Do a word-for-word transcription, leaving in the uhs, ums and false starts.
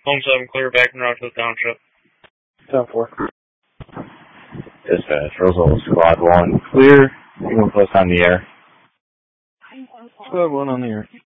Home seven, clear back in Rockville Township. ten four. Dispatch, Roswell Squad one, clear. You can post on the air. Squad one on the air.